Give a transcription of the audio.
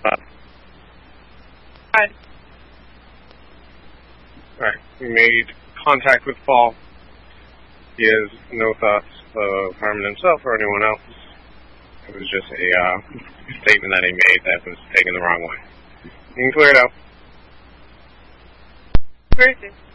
Hi. Alright, we made contact with Paul. He has no thoughts of harming himself or anyone else. It was just a statement that he made that was taken the wrong way. You can clear it out. Where is it?